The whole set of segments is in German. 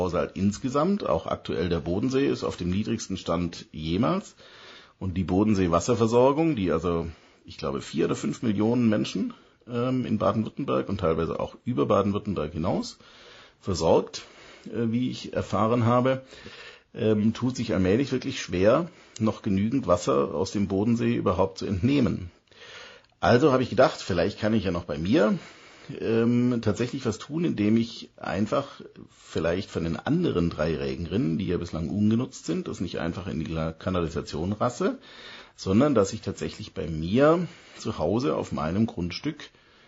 Haushalt insgesamt, auch aktuell der Bodensee, ist auf dem niedrigsten Stand jemals. Und die Bodensee-Wasserversorgung, die also, ich glaube, 4 oder 5 Millionen Menschen in Baden-Württemberg und teilweise auch über Baden-Württemberg hinaus versorgt, wie ich erfahren habe, tut sich allmählich wirklich schwer, noch genügend Wasser aus dem Bodensee überhaupt zu entnehmen. Also habe ich gedacht, vielleicht kann ich ja noch bei mir tatsächlich was tun, indem ich einfach vielleicht von den anderen 3 Regenrinnen, die ja bislang ungenutzt sind, das nicht einfach in die Kanalisation rasse, sondern dass ich tatsächlich bei mir zu Hause auf meinem Grundstück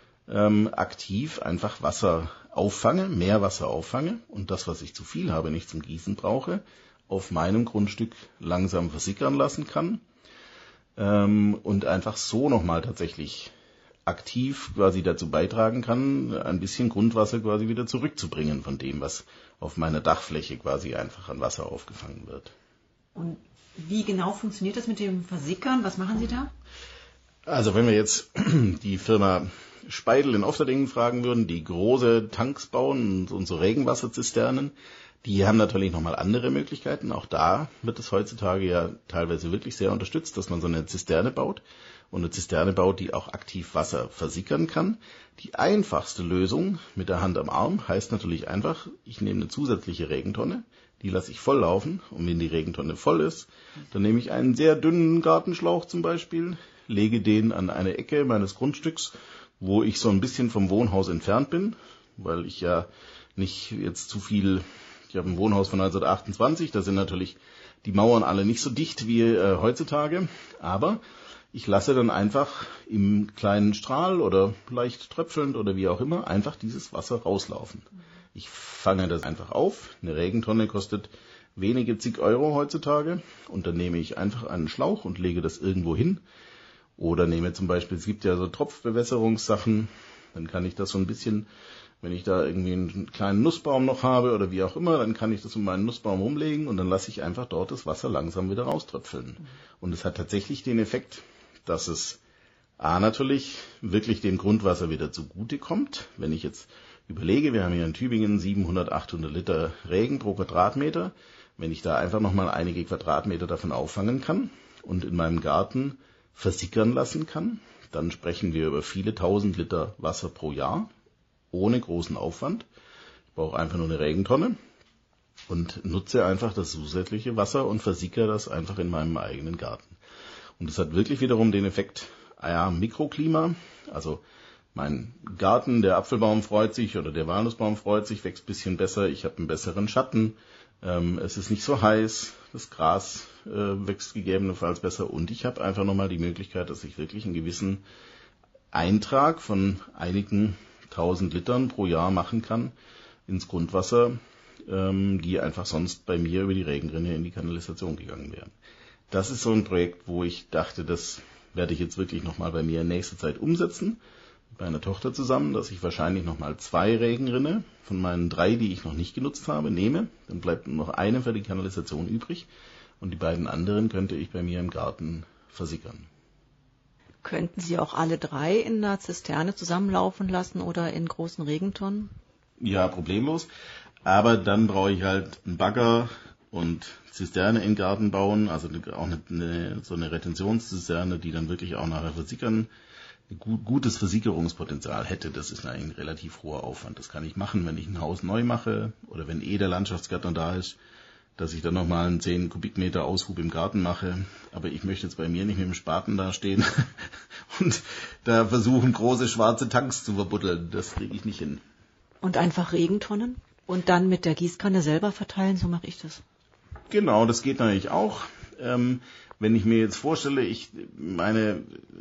aktiv einfach Wasser auffange, mehr Wasser auffange und das, was ich zu viel habe, nicht zum Gießen brauche, auf meinem Grundstück langsam versickern lassen kann und einfach so nochmal tatsächlich aktiv quasi dazu beitragen kann, ein bisschen Grundwasser quasi wieder zurückzubringen von dem, was auf meiner Dachfläche quasi einfach an Wasser aufgefangen wird. Und wie genau funktioniert das mit dem Versickern? Was machen Sie da? Also wenn wir jetzt die Firma Speidel in Ofterdingen fragen würden, die große Tanks bauen und so Regenwasserzisternen, die haben natürlich nochmal andere Möglichkeiten. Auch da wird es heutzutage ja teilweise wirklich sehr unterstützt, dass man so eine Zisterne baut. Und eine Zisterne baut, die auch aktiv Wasser versickern kann. Die einfachste Lösung mit der Hand am Arm heißt natürlich einfach, ich nehme eine zusätzliche Regentonne, die lasse ich voll laufen. Und wenn die Regentonne voll ist, dann nehme ich einen sehr dünnen Gartenschlauch zum Beispiel, lege den an eine Ecke meines Grundstücks, wo ich so ein bisschen vom Wohnhaus entfernt bin, weil ich ja nicht jetzt zu viel, ich habe ein Wohnhaus von 1928, da sind natürlich die Mauern alle nicht so dicht wie heutzutage, aber ich lasse dann einfach im kleinen Strahl oder leicht tröpfelnd oder wie auch immer einfach dieses Wasser rauslaufen. Ich fange das einfach auf. Eine Regentonne kostet wenige zig Euro heutzutage und dann nehme ich einfach einen Schlauch und lege das irgendwo hin. Oder nehme zum Beispiel, es gibt ja so Tropfbewässerungssachen, dann kann ich das so ein bisschen, wenn ich da irgendwie einen kleinen Nussbaum noch habe oder wie auch immer, dann kann ich das um meinen Nussbaum rumlegen und dann lasse ich einfach dort das Wasser langsam wieder rauströpfeln. Und es hat tatsächlich den Effekt, dass es natürlich wirklich dem Grundwasser wieder zugutekommt. Wenn ich jetzt überlege, wir haben hier in Tübingen 700, 800 Liter Regen pro Quadratmeter. Wenn ich da einfach nochmal einige Quadratmeter davon auffangen kann und in meinem Garten versickern lassen kann, dann sprechen wir über viele tausend Liter Wasser pro Jahr, ohne großen Aufwand. Ich brauche einfach nur eine Regentonne und nutze einfach das zusätzliche Wasser und versickere das einfach in meinem eigenen Garten. Und das hat wirklich wiederum den Effekt, Mikroklima, also mein Garten, der Apfelbaum freut sich oder der Walnussbaum freut sich, wächst ein bisschen besser, ich habe einen besseren Schatten, es ist nicht so heiß, das Gras wächst gegebenenfalls besser und ich habe einfach nochmal die Möglichkeit, dass ich wirklich einen gewissen Eintrag von einigen 1000 Litern pro Jahr machen kann ins Grundwasser, die einfach sonst bei mir über die Regenrinne in die Kanalisation gegangen wären. Das ist so ein Projekt, wo ich dachte, das werde ich jetzt wirklich nochmal bei mir in nächster Zeit umsetzen, mit meiner Tochter zusammen, dass ich wahrscheinlich nochmal 2 Regenrinne von meinen 3, die ich noch nicht genutzt habe, nehme. Dann bleibt nur noch eine für die Kanalisation übrig und die beiden anderen könnte ich bei mir im Garten versickern. Könnten Sie auch alle 3 in einer Zisterne zusammenlaufen lassen oder in großen Regentonnen? Ja, problemlos. Aber dann brauche ich halt einen Bagger und Zisterne in den Garten bauen, also auch so eine Retentionszisterne, die dann wirklich auch nachher versickern, gutes Versickerungspotenzial hätte. Das ist eigentlich ein relativ hoher Aufwand. Das kann ich machen, wenn ich ein Haus neu mache oder wenn der Landschaftsgärtner da ist, dass ich dann nochmal einen 10 Kubikmeter Aushub im Garten mache. Aber ich möchte jetzt bei mir nicht mit dem Spaten da stehen und da versuchen, große schwarze Tanks zu verbuddeln. Das kriege ich nicht hin. Und einfach Regentonnen und dann mit der Gießkanne selber verteilen, so mache ich das. Genau, das geht natürlich auch. Wenn ich mir jetzt vorstelle, meine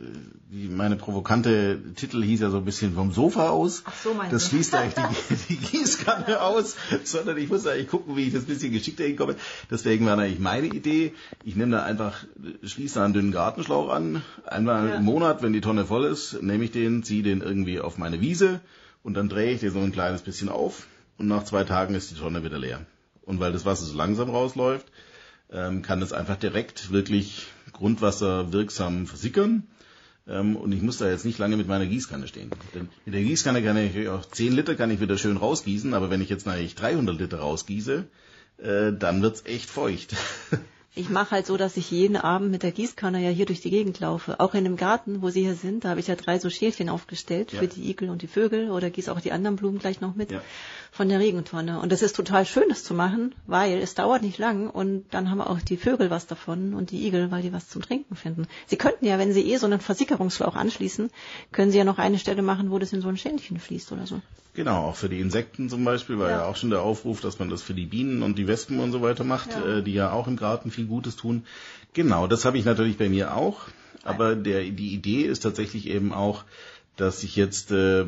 provokante Titel hieß ja so ein bisschen vom Sofa aus. Ach so, das schließt eigentlich die Gießkanne aus, sondern ich muss eigentlich gucken, wie ich das ein bisschen geschickter hinkomme. Deswegen war eigentlich meine Idee, ich nehme da einfach, schließe da einen dünnen Gartenschlauch an, einmal im Monat, wenn die Tonne voll ist, nehme ich den, ziehe den irgendwie auf meine Wiese und dann drehe ich den so ein kleines bisschen auf und nach 2 Tagen ist die Tonne wieder leer. Und weil das Wasser so langsam rausläuft, kann es einfach direkt wirklich Grundwasser wirksam versickern. Und ich muss da jetzt nicht lange mit meiner Gießkanne stehen. Denn mit der Gießkanne kann ich auch 10 Liter kann ich wieder schön rausgießen, aber wenn ich jetzt natürlich 300 Liter rausgieße, dann wird's echt feucht. Ich mache halt so, dass ich jeden Abend mit der Gießkanne ja hier durch die Gegend laufe. Auch in dem Garten, wo Sie hier sind, da habe ich ja 3 so Schälchen aufgestellt für die Igel und die Vögel oder gieße auch die anderen Blumen gleich noch mit von der Regentonne. Und das ist total schön, das zu machen, weil es dauert nicht lang und dann haben auch die Vögel was davon und die Igel, weil die was zum Trinken finden. Sie könnten ja, wenn Sie so einen Versickerungsschlauch anschließen, können Sie ja noch eine Stelle machen, wo das in so ein Schälchen fließt oder so. Genau, auch für die Insekten zum Beispiel war ja auch schon der Aufruf, dass man das für die Bienen und die Wespen und so weiter macht, die ja auch im Garten viel Gutes tun. Genau, das habe ich natürlich bei mir auch, aber die Idee ist tatsächlich eben auch, dass ich jetzt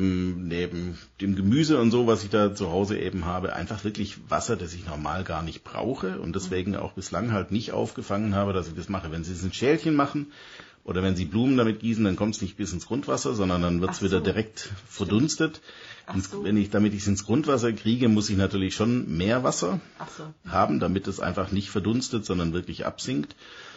neben dem Gemüse und so, was ich da zu Hause eben habe, einfach wirklich Wasser, das ich normal gar nicht brauche und deswegen auch bislang halt nicht aufgefangen habe, dass ich das mache. Wenn Sie es in Schälchen machen, oder wenn Sie Blumen damit gießen, dann kommt es nicht bis ins Grundwasser, sondern dann wird es wieder direkt verdunstet. Damit ich es ins Grundwasser kriege, muss ich natürlich schon mehr Wasser haben, damit es einfach nicht verdunstet, sondern wirklich absinkt.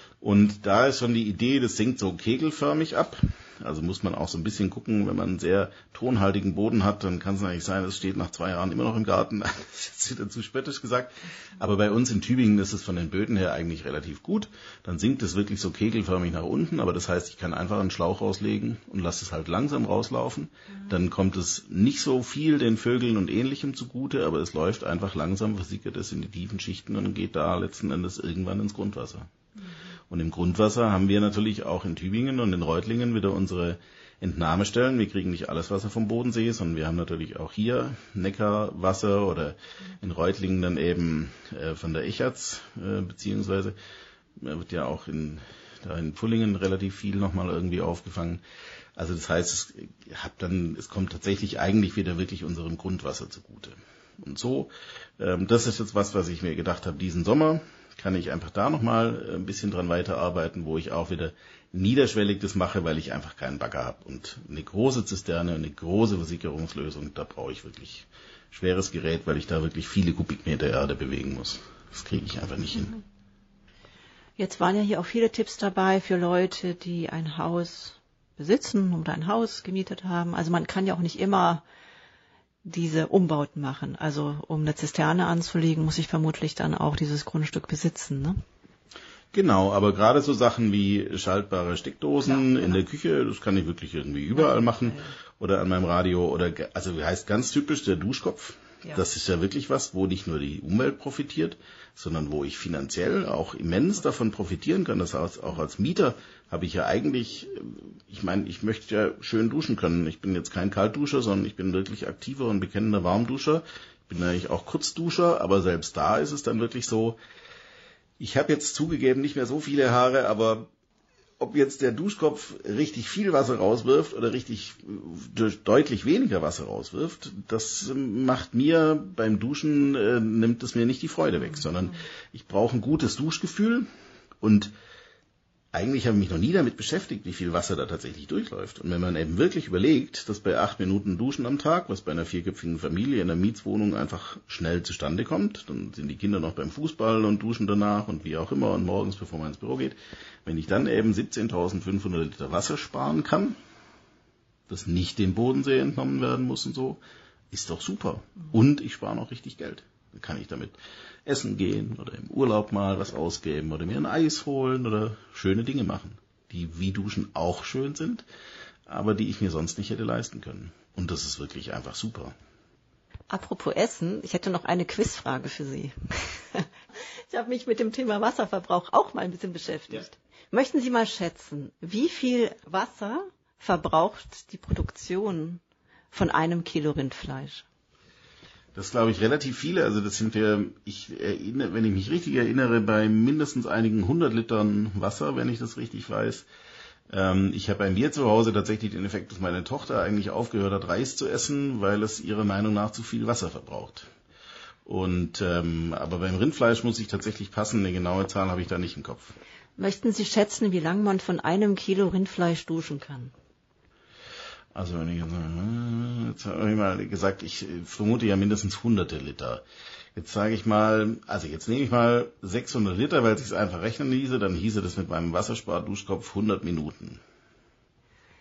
Und da ist schon die Idee, das sinkt so kegelförmig ab. Also muss man auch so ein bisschen gucken, wenn man einen sehr tonhaltigen Boden hat, dann kann es eigentlich sein, es steht nach 2 Jahren immer noch im Garten. Das ist jetzt wieder zu spöttisch gesagt. Aber bei uns in Tübingen ist es von den Böden her eigentlich relativ gut. Dann sinkt es wirklich so kegelförmig nach unten. Aber das heißt, ich kann einfach einen Schlauch rauslegen und lasse es halt langsam rauslaufen. Dann kommt es nicht so viel den Vögeln und Ähnlichem zugute, aber es läuft einfach langsam, versickert es in die tiefen Schichten und geht da letzten Endes irgendwann ins Grundwasser. Und im Grundwasser haben wir natürlich auch in Tübingen und in Reutlingen wieder unsere Entnahmestellen. Wir kriegen nicht alles Wasser vom Bodensee, sondern wir haben natürlich auch hier Neckarwasser oder in Reutlingen dann eben von der Echarts, beziehungsweise wird ja auch in Pfullingen relativ viel nochmal irgendwie aufgefangen. Also das heißt, es kommt tatsächlich eigentlich wieder wirklich unserem Grundwasser zugute. Und so, das ist jetzt was ich mir gedacht habe, diesen Sommer kann ich einfach da nochmal ein bisschen dran weiterarbeiten, wo ich auch wieder niederschwellig das mache, weil ich einfach keinen Bagger habe. Und eine große Zisterne, eine große Versickerungslösung, da brauche ich wirklich schweres Gerät, weil ich da wirklich viele Kubikmeter Erde bewegen muss. Das kriege ich einfach nicht hin. Jetzt waren ja hier auch viele Tipps dabei für Leute, die ein Haus besitzen oder ein Haus gemietet haben. Also man kann ja auch nicht immer diese Umbauten machen. Also um eine Zisterne anzulegen, muss ich vermutlich dann auch dieses Grundstück besitzen, ne? Genau, aber gerade so Sachen wie schaltbare Steckdosen in der Küche, das kann ich wirklich irgendwie überall machen. Oder an meinem Radio oder, also heißt ganz typisch der Duschkopf. Ja. Das ist ja wirklich was, wo nicht nur die Umwelt profitiert, sondern wo ich finanziell auch immens davon profitieren kann. Das heißt, auch als Mieter habe ich ja eigentlich, ich meine, ich möchte ja schön duschen können. Ich bin jetzt kein Kaltduscher, sondern ich bin wirklich aktiver und bekennender Warmduscher. Ich bin eigentlich auch Kurzduscher, aber selbst da ist es dann wirklich so, ich habe jetzt zugegeben nicht mehr so viele Haare, aber ob jetzt der Duschkopf richtig viel Wasser rauswirft oder richtig deutlich weniger Wasser rauswirft, das macht mir beim Duschen, nimmt es mir nicht die Freude weg, sondern ich brauche ein gutes Duschgefühl und eigentlich habe ich mich noch nie damit beschäftigt, wie viel Wasser da tatsächlich durchläuft. Und wenn man eben wirklich überlegt, dass bei 8 Minuten Duschen am Tag, was bei einer 4-köpfigen Familie in einer Mietswohnung einfach schnell zustande kommt, dann sind die Kinder noch beim Fußball und duschen danach und wie auch immer und morgens, bevor man ins Büro geht. Wenn ich dann eben 17.500 Liter Wasser sparen kann, das nicht dem Bodensee entnommen werden muss und so, ist doch super. Und ich spare noch richtig Geld. Dann kann ich damit essen gehen oder im Urlaub mal was ausgeben oder mir ein Eis holen oder schöne Dinge machen, die wie Duschen auch schön sind, aber die ich mir sonst nicht hätte leisten können. Und das ist wirklich einfach super. Apropos Essen, ich hätte noch eine Quizfrage für Sie. Ich habe mich mit dem Thema Wasserverbrauch auch mal ein bisschen beschäftigt. Ja. Möchten Sie mal schätzen, wie viel Wasser verbraucht die Produktion von 1 Kilo Rindfleisch? Das glaube ich relativ viele, also das sind wenn ich mich richtig erinnere, bei mindestens einigen 100 Litern Wasser, wenn ich das richtig weiß. Ich habe bei mir zu Hause tatsächlich den Effekt, dass meine Tochter eigentlich aufgehört hat, Reis zu essen, weil es ihrer Meinung nach zu viel Wasser verbraucht. Und aber beim Rindfleisch muss ich tatsächlich passen, eine genaue Zahl habe ich da nicht im Kopf. Möchten Sie schätzen, wie lange man von 1 Kilo Rindfleisch duschen kann? Also jetzt habe ich mal gesagt, ich vermute ja mindestens hunderte Liter. Jetzt sage ich mal, also jetzt nehme ich mal 600 Liter, weil es sich einfach rechnen ließe, dann hieße das mit meinem Wasserspar-Duschkopf 100 Minuten.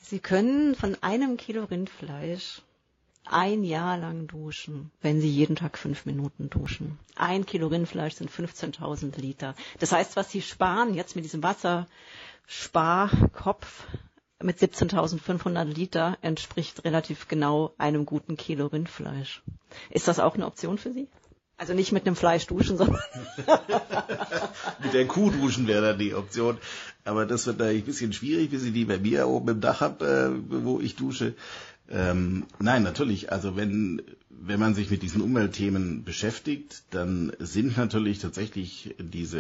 Sie können von 1 Kilo Rindfleisch 1 Jahr lang duschen, wenn Sie jeden Tag 5 Minuten duschen. 1 Kilo Rindfleisch sind 15.000 Liter. Das heißt, was Sie sparen jetzt mit diesem Wassersparkopf mit 17.500 Liter entspricht relativ genau 1 guten Kilo Rindfleisch. Ist das auch eine Option für Sie? Also nicht mit einem Fleisch duschen, sondern mit der Kuh duschen wäre dann die Option. Aber das wird natürlich ein bisschen schwierig, bis ich die bei mir oben im Dach habe, wo ich dusche. Nein, natürlich. Also wenn man sich mit diesen Umweltthemen beschäftigt, dann sind natürlich tatsächlich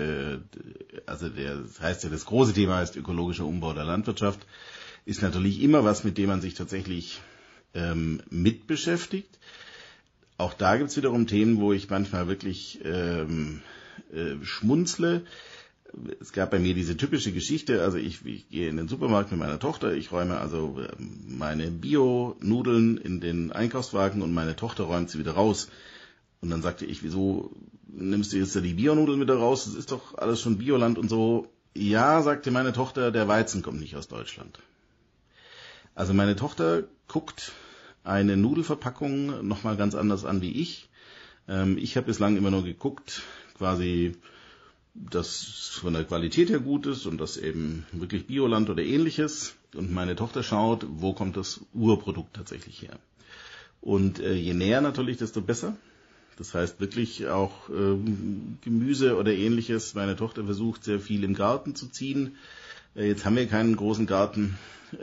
das heißt ja, das große Thema heißt ökologischer Umbau der Landwirtschaft, ist natürlich immer was, mit dem man sich tatsächlich mit beschäftigt. Auch da gibt's wiederum Themen, wo ich manchmal wirklich schmunzle. Es gab bei mir diese typische Geschichte, also ich gehe in den Supermarkt mit meiner Tochter, ich räume also meine Bio-Nudeln in den Einkaufswagen und meine Tochter räumt sie wieder raus. Und dann sagte ich, wieso nimmst du jetzt da die Bio-Nudeln wieder raus? Das ist doch alles schon Bioland und so. Ja, sagte meine Tochter, der Weizen kommt nicht aus Deutschland. Also meine Tochter guckt eine Nudelverpackung nochmal ganz anders an wie ich. Ich habe bislang immer nur geguckt, quasi, dass von der Qualität her gut ist und dass eben wirklich Bioland oder ähnliches. Und meine Tochter schaut, wo kommt das Urprodukt tatsächlich her. Und je näher natürlich, desto besser. Das heißt wirklich auch Gemüse oder ähnliches. Meine Tochter versucht sehr viel im Garten zu ziehen. Jetzt haben wir keinen großen Garten.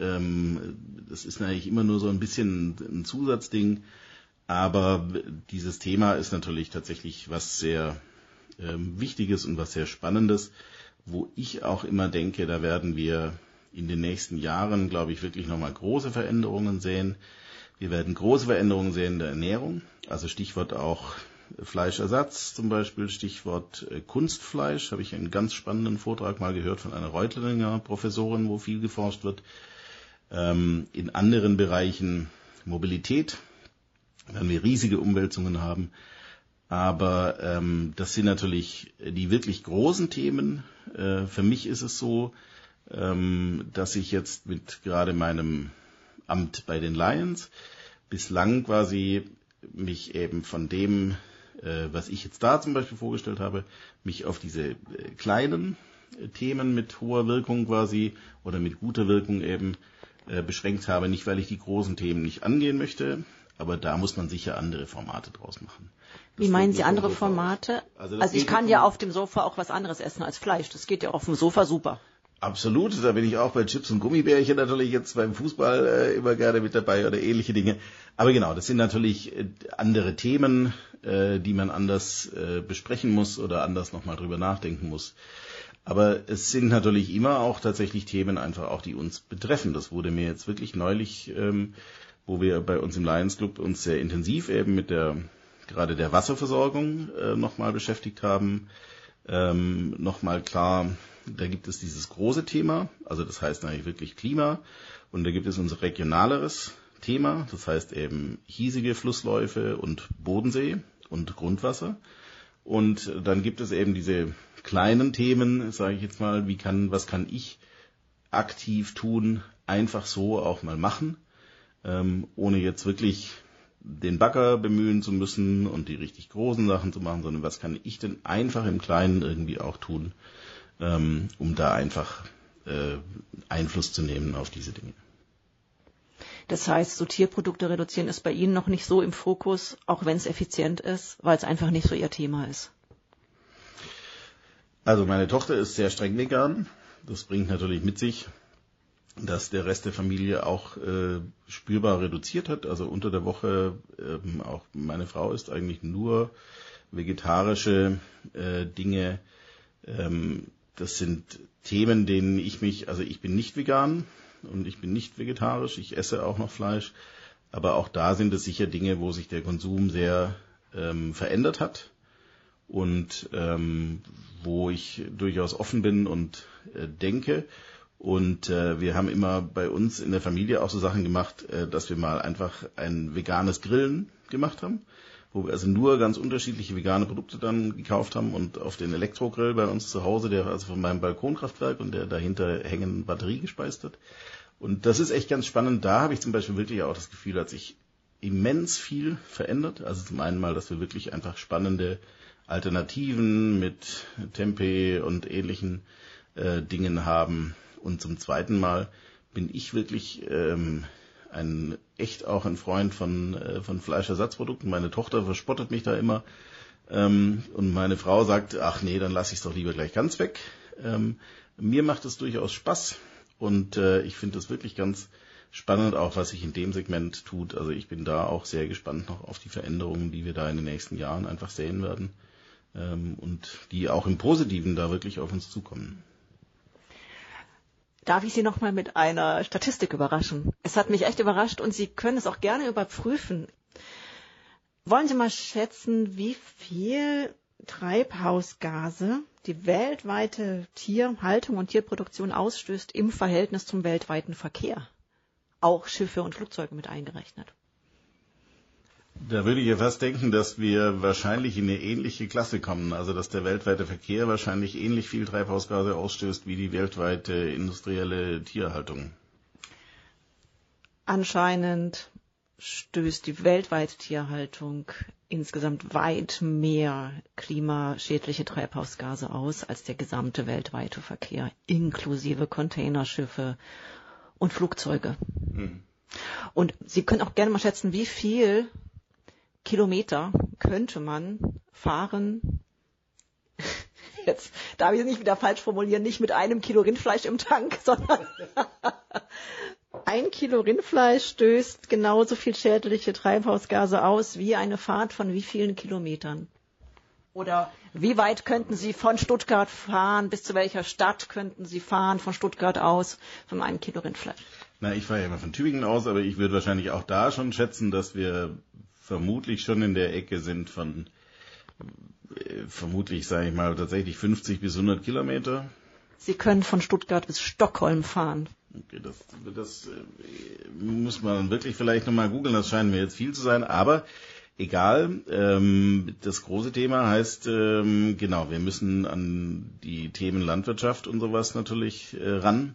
Das ist natürlich immer nur so ein bisschen ein Zusatzding. Aber dieses Thema ist natürlich tatsächlich was sehr Wichtiges und was sehr Spannendes, wo ich auch immer denke, da werden wir in den nächsten Jahren, glaube ich, wirklich nochmal große Veränderungen sehen. Wir werden große Veränderungen sehen in der Ernährung, also Stichwort auch Fleischersatz zum Beispiel, Stichwort Kunstfleisch, habe ich einen ganz spannenden Vortrag mal gehört von einer Reutlinger Professorin, wo viel geforscht wird. In anderen Bereichen Mobilität werden wir riesige Umwälzungen haben. Aber das sind natürlich die wirklich großen Themen. Für mich ist es so, dass ich jetzt mit gerade meinem Amt bei den Lions bislang quasi mich eben von dem, was ich jetzt da zum Beispiel vorgestellt habe, mich auf diese kleinen Themen mit hoher Wirkung quasi oder mit guter Wirkung eben beschränkt habe. Nicht, weil ich die großen Themen nicht angehen möchte, aber da muss man sicher andere Formate draus machen. Wie meinen Sie andere Formate? Also ich kann ja auf dem Sofa auch was anderes essen als Fleisch. Das geht ja auf dem Sofa super. Absolut, da bin ich auch bei Chips und Gummibärchen natürlich jetzt beim Fußball immer gerne mit dabei oder ähnliche Dinge. Aber genau, das sind natürlich andere Themen, die man anders besprechen muss oder anders nochmal drüber nachdenken muss. Aber es sind natürlich immer auch tatsächlich Themen einfach auch, die uns betreffen. Das wurde mir jetzt wirklich neulich, wo wir bei uns im Lions Club uns sehr intensiv eben mit gerade der Wasserversorgung nochmal beschäftigt haben. Nochmal klar, da gibt es dieses große Thema, also das heißt eigentlich wirklich Klima, und da gibt es unser regionaleres Thema, das heißt eben hiesige Flussläufe und Bodensee und Grundwasser. Und dann gibt es eben diese kleinen Themen, sage ich jetzt mal, was kann ich aktiv tun, einfach so auch mal machen, ohne jetzt wirklich den Bagger bemühen zu müssen und die richtig großen Sachen zu machen, sondern was kann ich denn einfach im Kleinen irgendwie auch tun, um da einfach Einfluss zu nehmen auf diese Dinge. Das heißt, so Tierprodukte reduzieren ist bei Ihnen noch nicht so im Fokus, auch wenn es effizient ist, weil es einfach nicht so Ihr Thema ist. Also meine Tochter ist sehr streng vegan. Das bringt natürlich mit sich, dass der Rest der Familie auch spürbar reduziert hat. Also unter der Woche, auch meine Frau isst eigentlich nur vegetarische Dinge. Das sind Themen, denen ich bin nicht vegan und ich bin nicht vegetarisch, ich esse auch noch Fleisch. Aber auch da sind es sicher Dinge, wo sich der Konsum sehr verändert hat und wo ich durchaus offen bin und denke. Und wir haben immer bei uns in der Familie auch so Sachen gemacht, dass wir mal einfach ein veganes Grillen gemacht haben, wo wir also nur ganz unterschiedliche vegane Produkte dann gekauft haben und auf den Elektrogrill bei uns zu Hause, der also von meinem Balkonkraftwerk und der dahinter hängenden Batterie gespeist hat. Und das ist echt ganz spannend. Da habe ich zum Beispiel wirklich auch das Gefühl, hat sich immens viel verändert. Also zum einen mal, dass wir wirklich einfach spannende Alternativen mit Tempeh und ähnlichen Dingen haben. Und zum zweiten Mal bin ich wirklich echt auch ein Freund von Fleischersatzprodukten. Meine Tochter verspottet mich da immer. Und meine Frau sagt, ach nee, dann lasse ich es doch lieber gleich ganz weg. Mir macht es durchaus Spaß. Und ich finde es wirklich ganz spannend, auch was sich in dem Segment tut. Also ich bin da auch sehr gespannt noch auf die Veränderungen, die wir da in den nächsten Jahren einfach sehen werden. Und die auch im Positiven da wirklich auf uns zukommen. Darf ich Sie noch mal mit einer Statistik überraschen? Es hat mich echt überrascht und Sie können es auch gerne überprüfen. Wollen Sie mal schätzen, wie viel Treibhausgase die weltweite Tierhaltung und Tierproduktion ausstößt im Verhältnis zum weltweiten Verkehr? Auch Schiffe und Flugzeuge mit eingerechnet. Da würde ich ja fast denken, dass wir wahrscheinlich in eine ähnliche Klasse kommen. Also dass der weltweite Verkehr wahrscheinlich ähnlich viel Treibhausgase ausstößt wie die weltweite industrielle Tierhaltung. Anscheinend stößt die weltweite Tierhaltung insgesamt weit mehr klimaschädliche Treibhausgase aus als der gesamte weltweite Verkehr, inklusive Containerschiffe und Flugzeuge. Und Sie können auch gerne mal schätzen, wie viel Kilometer könnte man fahren, jetzt darf ich es nicht wieder falsch formulieren, nicht mit 1 Kilo Rindfleisch im Tank, sondern 1 Kilo Rindfleisch stößt genauso viel schädliche Treibhausgase aus wie eine Fahrt von wie vielen Kilometern? Oder wie weit könnten Sie von Stuttgart fahren, bis zu welcher Stadt könnten Sie fahren von Stuttgart aus von 1 Kilo Rindfleisch? Na, ich fahre ja immer von Tübingen aus, aber ich würde wahrscheinlich auch da schon schätzen, dass wir vermutlich schon in der Ecke sind von vermutlich, sage ich mal, tatsächlich 50 bis 100 Kilometer. Sie können von Stuttgart bis Stockholm fahren. Okay, das muss man wirklich vielleicht nochmal googeln, das scheint mir jetzt viel zu sein, aber egal. Das große Thema heißt, genau, wir müssen an die Themen Landwirtschaft und sowas natürlich ran.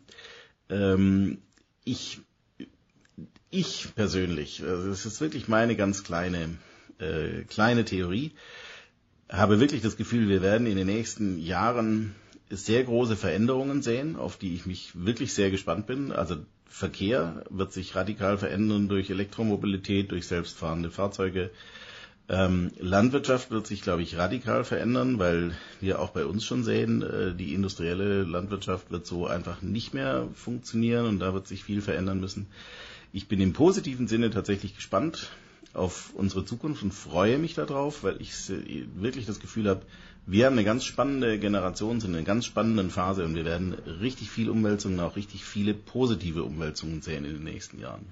Ich persönlich, also das ist wirklich meine ganz kleine Theorie, habe wirklich das Gefühl, wir werden in den nächsten Jahren sehr große Veränderungen sehen, auf die ich mich wirklich sehr gespannt bin. Also Verkehr wird sich radikal verändern durch Elektromobilität, durch selbstfahrende Fahrzeuge. Landwirtschaft wird sich, glaube ich, radikal verändern, weil wir auch bei uns schon sehen, die industrielle Landwirtschaft wird so einfach nicht mehr funktionieren und da wird sich viel verändern müssen. Ich bin im positiven Sinne tatsächlich gespannt auf unsere Zukunft und freue mich darauf, weil ich wirklich das Gefühl habe, wir haben eine ganz spannende Generation, sind in einer ganz spannenden Phase und wir werden richtig viel Umwälzungen, auch richtig viele positive Umwälzungen sehen in den nächsten Jahren.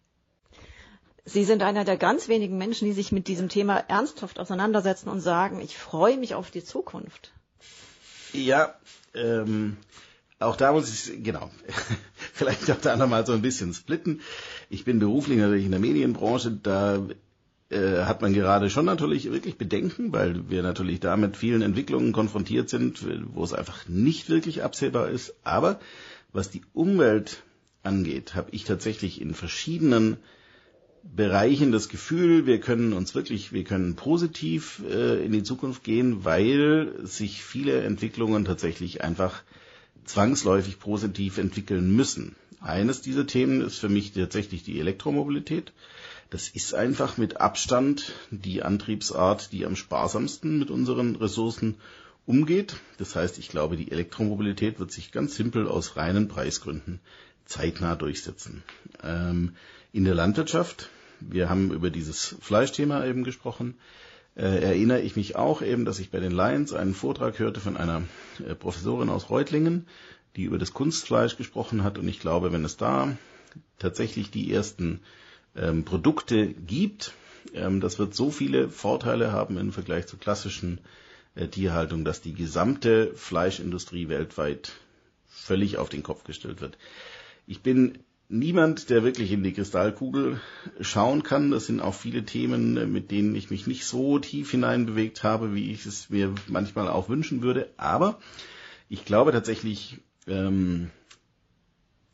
Sie sind einer der ganz wenigen Menschen, die sich mit diesem Thema ernsthaft auseinandersetzen und sagen, ich freue mich auf die Zukunft. Ja, auch da muss ich, genau, vielleicht auch da nochmal so ein bisschen splitten. Ich bin beruflich natürlich in der Medienbranche, da hat man gerade schon natürlich wirklich Bedenken, weil wir natürlich da mit vielen Entwicklungen konfrontiert sind, wo es einfach nicht wirklich absehbar ist. Aber was die Umwelt angeht, habe ich tatsächlich in verschiedenen Bereichen das Gefühl, wir können positiv in die Zukunft gehen, weil sich viele Entwicklungen tatsächlich einfach zwangsläufig positiv entwickeln müssen. Eines dieser Themen ist für mich tatsächlich die Elektromobilität. Das ist einfach mit Abstand die Antriebsart, die am sparsamsten mit unseren Ressourcen umgeht. Das heißt, ich glaube, die Elektromobilität wird sich ganz simpel aus reinen Preisgründen zeitnah durchsetzen. In der Landwirtschaft, wir haben über dieses Fleischthema eben gesprochen, erinnere ich mich auch eben, dass ich bei den Lions einen Vortrag hörte von einer Professorin aus Reutlingen, die über das Kunstfleisch gesprochen hat. Und ich glaube, wenn es da tatsächlich die ersten Produkte gibt, das wird so viele Vorteile haben im Vergleich zur klassischen Tierhaltung, dass die gesamte Fleischindustrie weltweit völlig auf den Kopf gestellt wird. Ich bin niemand, der wirklich in die Kristallkugel schauen kann. Das sind auch viele Themen, mit denen ich mich nicht so tief hineinbewegt habe, wie ich es mir manchmal auch wünschen würde. Aber ich glaube tatsächlich,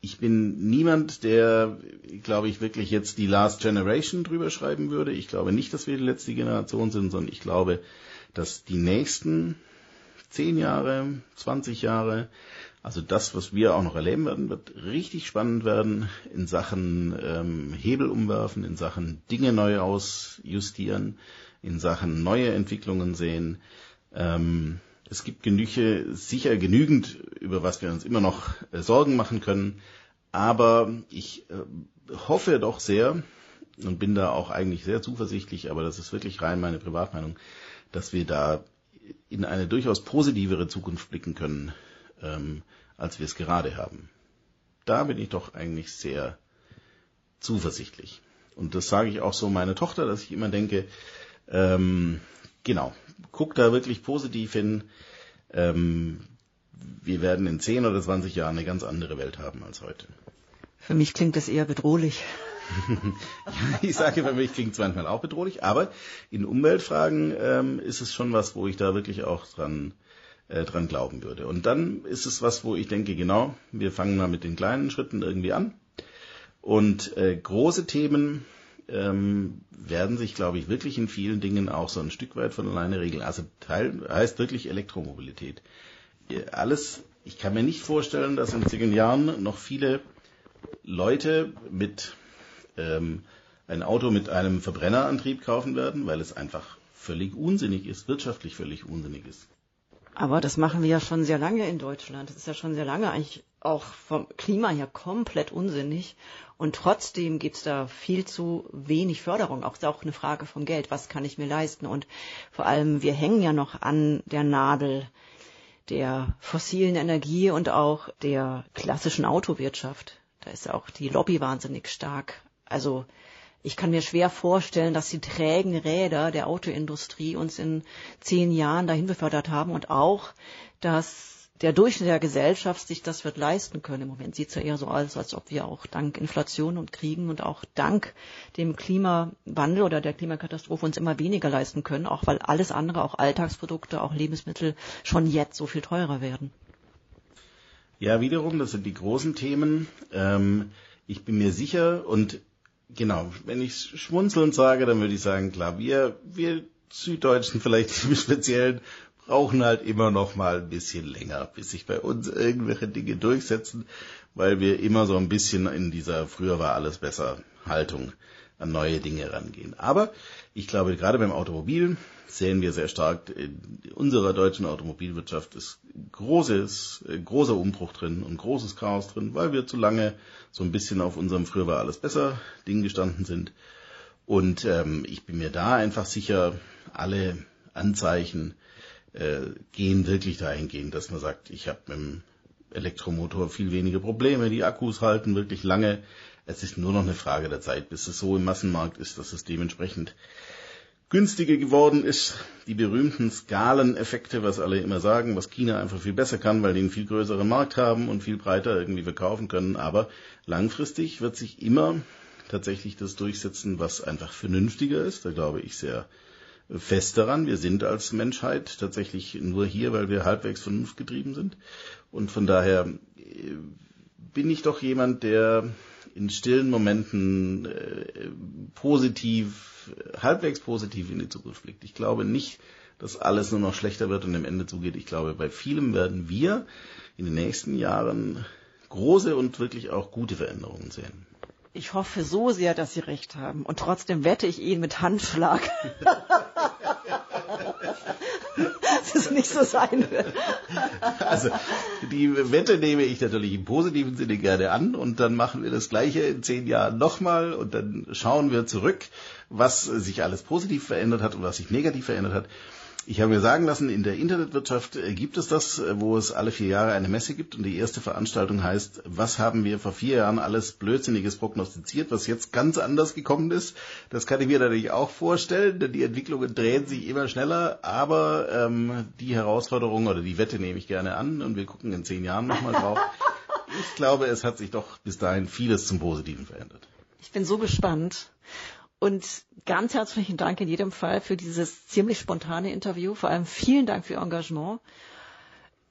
Ich bin niemand, der, glaube ich, wirklich jetzt die Last Generation drüber schreiben würde. Ich glaube nicht, dass wir die letzte Generation sind, sondern ich glaube, dass die nächsten 10 Jahre, 20 Jahre, also das, was wir auch noch erleben werden, wird richtig spannend werden in Sachen Hebel umwerfen, in Sachen Dinge neu ausjustieren, in Sachen neue Entwicklungen sehen. Es gibt sicher genügend, über was wir uns immer noch Sorgen machen können. Aber ich hoffe doch sehr und bin da auch eigentlich sehr zuversichtlich, aber das ist wirklich rein meine Privatmeinung, dass wir da in eine durchaus positivere Zukunft blicken können, als wir es gerade haben. Da bin ich doch eigentlich sehr zuversichtlich. Und das sage ich auch so meiner Tochter, dass ich immer denke, genau, guck da wirklich positiv hin. Wir werden in 10 oder 20 Jahren eine ganz andere Welt haben als heute. Für mich klingt das eher bedrohlich. Ich sage, für mich klingt es manchmal auch bedrohlich, aber in Umweltfragen ist es schon was, wo ich da wirklich auch dran glauben würde. Und dann ist es was, wo ich denke, genau, wir fangen mal mit den kleinen Schritten irgendwie an. Und große Themen werden sich, glaube ich, wirklich in vielen Dingen auch so ein Stück weit von alleine regeln. Also heißt wirklich Elektromobilität. Ich kann mir nicht vorstellen, dass in 10 Jahren noch viele Leute mit ein Auto mit einem Verbrennerantrieb kaufen werden, weil es einfach völlig unsinnig ist, wirtschaftlich völlig unsinnig ist. Aber das machen wir ja schon sehr lange in Deutschland. Das ist ja schon sehr lange eigentlich auch vom Klima her komplett unsinnig. Und trotzdem gibt es da viel zu wenig Förderung. Auch ist auch eine Frage von Geld. Was kann ich mir leisten? Und vor allem, wir hängen ja noch an der Nadel der fossilen Energie und auch der klassischen Autowirtschaft. Da ist ja auch die Lobby wahnsinnig stark. Also ich kann mir schwer vorstellen, dass die trägen Räder der Autoindustrie uns in 10 Jahren dahin befördert haben und auch, dass der Durchschnitt der Gesellschaft sich das wird leisten können. Im Moment sieht es ja eher so aus, als ob wir auch dank Inflation und Kriegen und auch dank dem Klimawandel oder der Klimakatastrophe uns immer weniger leisten können, auch weil alles andere, auch Alltagsprodukte, auch Lebensmittel schon jetzt so viel teurer werden. Ja, wiederum, das sind die großen Themen. Ich bin mir sicher und genau, wenn ich schmunzelnd sage, dann würde ich sagen, klar, wir Süddeutschen vielleicht im Speziellen brauchen halt immer noch mal ein bisschen länger, bis sich bei uns irgendwelche Dinge durchsetzen, weil wir immer so ein bisschen in dieser früher war alles besser Haltung an neue Dinge rangehen. Aber ich glaube, gerade beim Automobil sehen wir sehr stark, in unserer deutschen Automobilwirtschaft ist großer Umbruch drin und großes Chaos drin, weil wir zu lange so ein bisschen auf unserem früher war alles besser Ding gestanden sind. Und ich bin mir da einfach sicher, alle Anzeichen gehen wirklich dahingehend, dass man sagt, ich habe mit dem Elektromotor viel weniger Probleme, die Akkus halten wirklich lange. Es ist nur noch eine Frage der Zeit, bis es so im Massenmarkt ist, dass es dementsprechend günstiger geworden ist. Die berühmten Skaleneffekte, was alle immer sagen, was China einfach viel besser kann, weil die einen viel größeren Markt haben und viel breiter irgendwie verkaufen können. Aber langfristig wird sich immer tatsächlich das durchsetzen, was einfach vernünftiger ist. Da glaube ich sehr fest daran. Wir sind als Menschheit tatsächlich nur hier, weil wir halbwegs vernunftgetrieben sind. Und von daher bin ich doch jemand, der in stillen Momenten halbwegs positiv in die Zukunft blickt. Ich glaube nicht, dass alles nur noch schlechter wird und am Ende zugeht. Ich glaube, bei vielem werden wir in den nächsten Jahren große und wirklich auch gute Veränderungen sehen. Ich hoffe so sehr, dass Sie recht haben. Und trotzdem wette ich Ihnen mit Handschlag, dass es nicht so sein wird. Also die Wette nehme ich natürlich im positiven Sinne gerne an und dann machen wir das Gleiche in 10 Jahren nochmal und dann schauen wir zurück, was sich alles positiv verändert hat und was sich negativ verändert hat. Ich habe mir sagen lassen, in der Internetwirtschaft gibt es das, wo es alle 4 Jahre eine Messe gibt und die erste Veranstaltung heißt, was haben wir vor 4 Jahren alles Blödsinniges prognostiziert, was jetzt ganz anders gekommen ist. Das kann ich mir natürlich auch vorstellen, denn die Entwicklungen drehen sich immer schneller, aber die Herausforderung oder die Wette nehme ich gerne an und wir gucken in 10 Jahren nochmal drauf. Ich glaube, es hat sich doch bis dahin vieles zum Positiven verändert. Ich bin so gespannt. Und ganz herzlichen Dank in jedem Fall für dieses ziemlich spontane Interview. Vor allem vielen Dank für Ihr Engagement.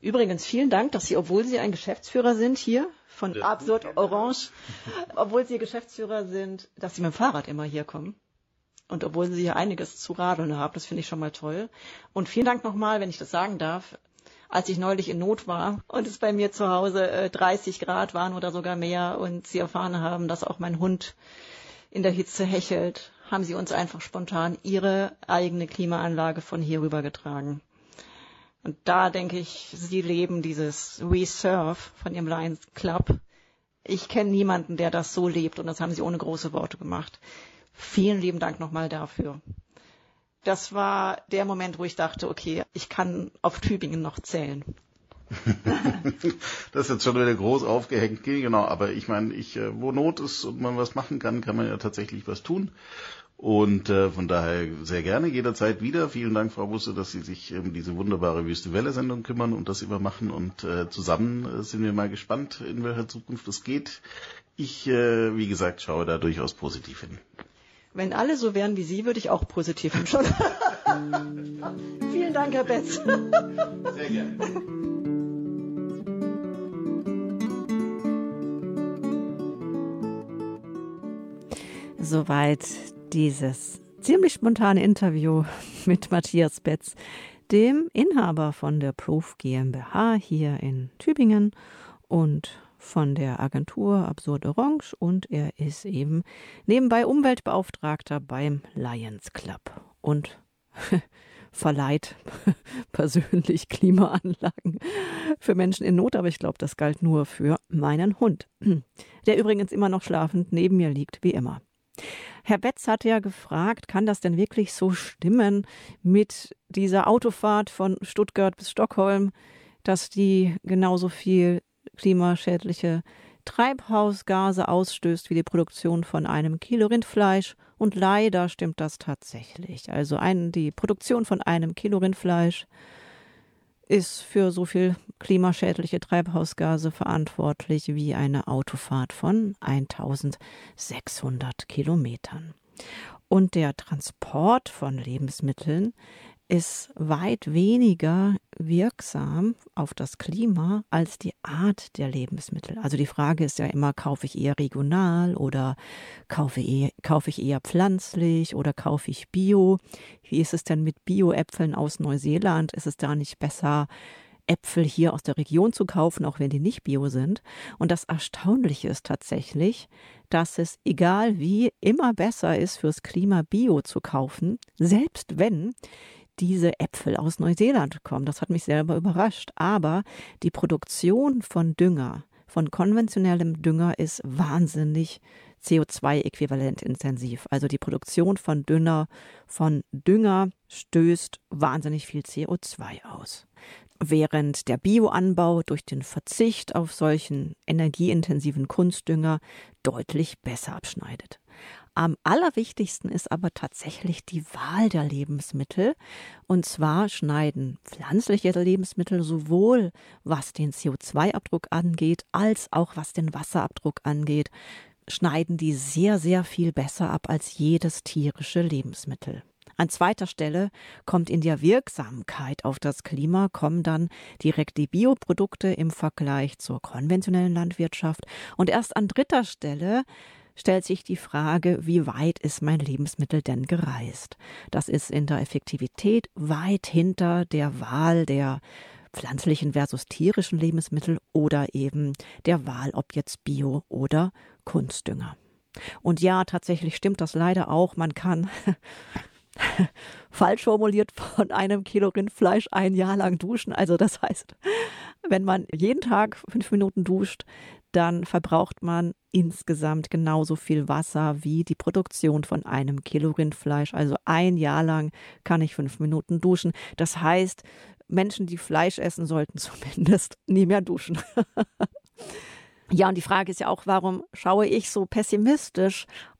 Übrigens, vielen Dank, dass Sie, obwohl Sie ein Geschäftsführer sind hier von Absurd Orange, obwohl Sie Geschäftsführer sind, dass Sie mit dem Fahrrad immer hier kommen. Und obwohl Sie hier einiges zu radeln haben, das finde ich schon mal toll. Und vielen Dank nochmal, wenn ich das sagen darf, als ich neulich in Not war und es bei mir zu Hause 30 Grad waren oder sogar mehr und Sie erfahren haben, dass auch mein Hund in der Hitze hechelt, haben Sie uns einfach spontan Ihre eigene Klimaanlage von hier rübergetragen. Und da denke ich, Sie leben dieses Reserve von Ihrem Lions Club. Ich kenne niemanden, der das so lebt und das haben Sie ohne große Worte gemacht. Vielen lieben Dank nochmal dafür. Das war der Moment, wo ich dachte, okay, ich kann auf Tübingen noch zählen. Das ist jetzt schon wieder groß aufgehängt, genau. Aber ich meine, wo Not ist und man was machen kann, kann man ja tatsächlich was tun. Und von daher sehr gerne, jederzeit wieder. Vielen Dank, Frau Busse, dass Sie sich um diese wunderbare Wüste-Welle-Sendung kümmern und das immer machen. Und zusammen sind wir mal gespannt, in welcher Zukunft es geht. Ich, wie gesagt, schaue da durchaus positiv hin. Wenn alle so wären wie Sie, würde ich auch positiv hinschauen. Vielen Dank, Herr Betz. Sehr gerne. Soweit dieses ziemlich spontane Interview mit Matthias Betz, dem Inhaber von der Proof GmbH hier in Tübingen und von der Agentur Absurd Orange, und er ist eben nebenbei Umweltbeauftragter beim Lions Club und verleiht persönlich Klimaanlagen für Menschen in Not, aber ich glaube, das galt nur für meinen Hund, der übrigens immer noch schlafend neben mir liegt, wie immer. Herr Betz hat ja gefragt, kann das denn wirklich so stimmen mit dieser Autofahrt von Stuttgart bis Stockholm, dass die genauso viel klimaschädliche Treibhausgase ausstößt wie die Produktion von einem Kilo Rindfleisch. Und leider stimmt das tatsächlich. Also die Produktion von einem Kilo Rindfleisch ist für so viel klimaschädliche Treibhausgase verantwortlich wie eine Autofahrt von 1600 Kilometern. Und der Transport von Lebensmitteln ist weit weniger wirksam auf das Klima als die Art der Lebensmittel. Also die Frage ist ja immer, kaufe ich eher regional oder kaufe ich eher pflanzlich oder kaufe ich Bio? Wie ist es denn mit Bio-Äpfeln aus Neuseeland? Ist es da nicht besser, Äpfel hier aus der Region zu kaufen, auch wenn die nicht Bio sind? Und das Erstaunliche ist tatsächlich, dass es, egal wie, immer besser ist, fürs Klima Bio zu kaufen, selbst wenn diese Äpfel aus Neuseeland kommen. Das hat mich selber überrascht. Aber die Produktion von Dünger, von konventionellem Dünger, ist wahnsinnig CO2-äquivalent intensiv. Also die Produktion von Dünger stößt wahnsinnig viel CO2 aus. Während der Bioanbau durch den Verzicht auf solchen energieintensiven Kunstdünger deutlich besser abschneidet. Am allerwichtigsten ist aber tatsächlich die Wahl der Lebensmittel. Und zwar schneiden pflanzliche Lebensmittel sowohl was den CO2-Abdruck angeht, als auch was den Wasserabdruck angeht, schneiden die sehr, sehr viel besser ab als jedes tierische Lebensmittel. An zweiter Stelle kommt in der Wirksamkeit auf das Klima, kommen dann direkt die Bioprodukte im Vergleich zur konventionellen Landwirtschaft. Und erst an dritter Stelle stellt sich die Frage, wie weit ist mein Lebensmittel denn gereist? Das ist in der Effektivität weit hinter der Wahl der pflanzlichen versus tierischen Lebensmittel oder eben der Wahl, ob jetzt Bio oder Kunstdünger. Und ja, tatsächlich stimmt das leider auch. Man kann falsch formuliert von einem Kilo Rindfleisch ein Jahr lang duschen. Also das heißt, wenn man jeden Tag 5 Minuten duscht, dann verbraucht man insgesamt genauso viel Wasser wie die Produktion von einem Kilo Rindfleisch. Also ein Jahr lang kann ich 5 Minuten duschen. Das heißt, Menschen, die Fleisch essen, sollten zumindest nie mehr duschen. Ja, und die Frage ist ja auch, warum schaue ich so pessimistisch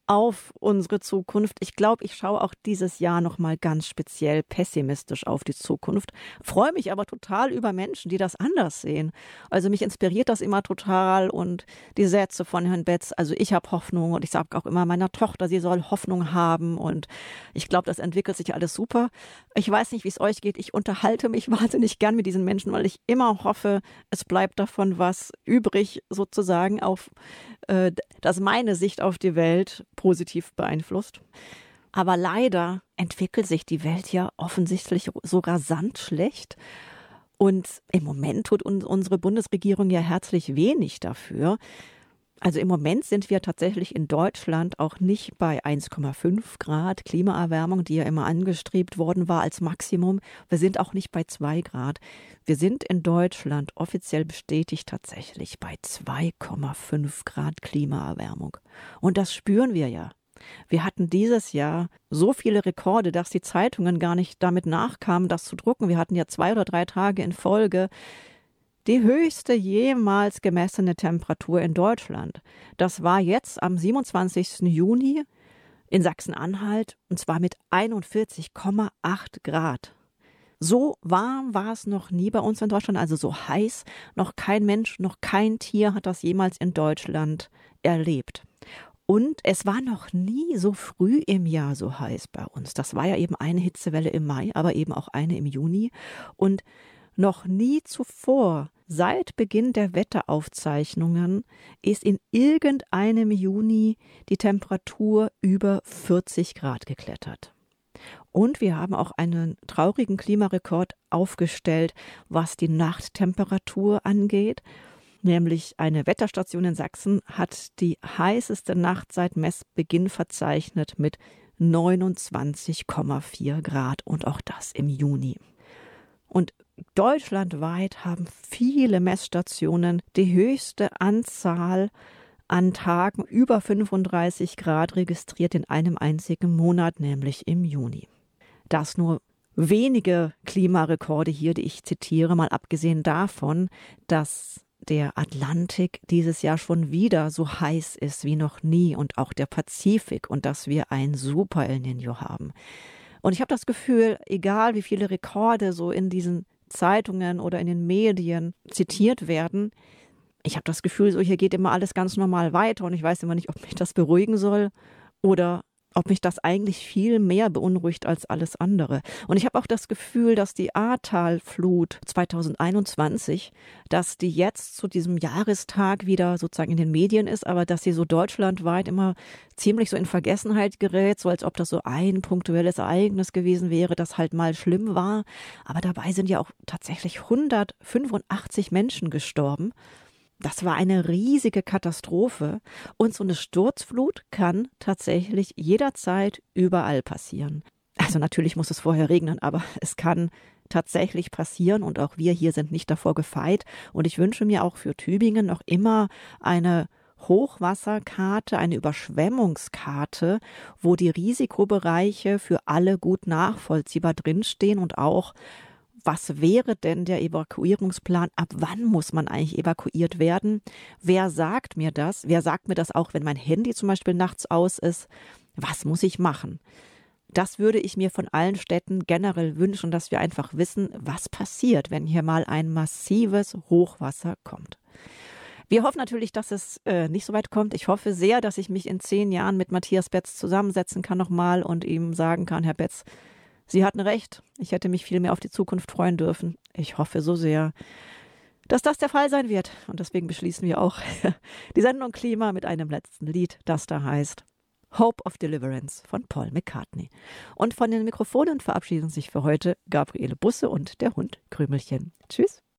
auf unsere Zukunft. Ich glaube, ich schaue auch dieses Jahr nochmal ganz speziell pessimistisch auf die Zukunft. Freue mich aber total über Menschen, die das anders sehen. Also mich inspiriert das immer total und die Sätze von Herrn Betz, also ich habe Hoffnung und ich sage auch immer meiner Tochter, sie soll Hoffnung haben und ich glaube, das entwickelt sich alles super. Ich weiß nicht, wie es euch geht. Ich unterhalte mich wahnsinnig gern mit diesen Menschen, weil ich immer hoffe, es bleibt davon was übrig, sozusagen, auf dass meine Sicht auf die Welt positiv beeinflusst. Aber leider entwickelt sich die Welt ja offensichtlich so rasant schlecht. Und im Moment tut unsere Bundesregierung ja herzlich wenig dafür. Also im Moment sind wir tatsächlich in Deutschland auch nicht bei 1,5 Grad Klimaerwärmung, die ja immer angestrebt worden war als Maximum. Wir sind auch nicht bei 2 Grad. Wir sind in Deutschland offiziell bestätigt tatsächlich bei 2,5 Grad Klimaerwärmung. Und das spüren wir ja. Wir hatten dieses Jahr so viele Rekorde, dass die Zeitungen gar nicht damit nachkamen, das zu drucken. Wir hatten ja 2 oder 3 Tage in Folge die höchste jemals gemessene Temperatur in Deutschland. Das war jetzt am 27. Juni in Sachsen-Anhalt und zwar mit 41,8 Grad. So warm war es noch nie bei uns in Deutschland, also so heiß. Noch kein Mensch, noch kein Tier hat das jemals in Deutschland erlebt. Und es war noch nie so früh im Jahr so heiß bei uns. Das war ja eben eine Hitzewelle im Mai, aber eben auch eine im Juni. Und noch nie zuvor, seit Beginn der Wetteraufzeichnungen, ist in irgendeinem Juni die Temperatur über 40 Grad geklettert. Und wir haben auch einen traurigen Klimarekord aufgestellt, was die Nachttemperatur angeht. Nämlich eine Wetterstation in Sachsen hat die heißeste Nacht seit Messbeginn verzeichnet mit 29,4 Grad und auch das im Juni. Und deutschlandweit haben viele Messstationen die höchste Anzahl an Tagen über 35 Grad registriert in einem einzigen Monat, nämlich im Juni. Das nur wenige Klimarekorde hier, die ich zitiere, mal abgesehen davon, dass der Atlantik dieses Jahr schon wieder so heiß ist wie noch nie und auch der Pazifik und dass wir ein Super El Niño haben. Und ich habe das Gefühl, egal wie viele Rekorde so in diesen Zeitungen oder in den Medien zitiert werden, ich habe das Gefühl, so hier geht immer alles ganz normal weiter und ich weiß immer nicht, ob mich das beruhigen soll oder ob mich das eigentlich viel mehr beunruhigt als alles andere. Und ich habe auch das Gefühl, dass die Ahrtal-Flut 2021, dass die jetzt zu diesem Jahrestag wieder sozusagen in den Medien ist, aber dass sie so deutschlandweit immer ziemlich so in Vergessenheit gerät, so als ob das so ein punktuelles Ereignis gewesen wäre, das halt mal schlimm war. Aber dabei sind ja auch tatsächlich 185 Menschen gestorben. Das war eine riesige Katastrophe und so eine Sturzflut kann tatsächlich jederzeit überall passieren. Also natürlich muss es vorher regnen, aber es kann tatsächlich passieren und auch wir hier sind nicht davor gefeit. Und ich wünsche mir auch für Tübingen noch immer eine Hochwasserkarte, eine Überschwemmungskarte, wo die Risikobereiche für alle gut nachvollziehbar drinstehen und auch was wäre denn der Evakuierungsplan? Ab wann muss man eigentlich evakuiert werden? Wer sagt mir das? Wer sagt mir das auch, wenn mein Handy zum Beispiel nachts aus ist? Was muss ich machen? Das würde ich mir von allen Städten generell wünschen, dass wir einfach wissen, was passiert, wenn hier mal ein massives Hochwasser kommt. Wir hoffen natürlich, dass es nicht so weit kommt. Ich hoffe sehr, dass ich mich in 10 Jahren mit Matthias Betz zusammensetzen kann nochmal und ihm sagen kann, Herr Betz, Sie hatten recht. Ich hätte mich viel mehr auf die Zukunft freuen dürfen. Ich hoffe so sehr, dass das der Fall sein wird. Und deswegen beschließen wir auch die Sendung Klima mit einem letzten Lied, das da heißt Hope of Deliverance von Paul McCartney. Und von den Mikrofonen verabschieden sich für heute Gabriele Busse und der Hund Krümelchen. Tschüss.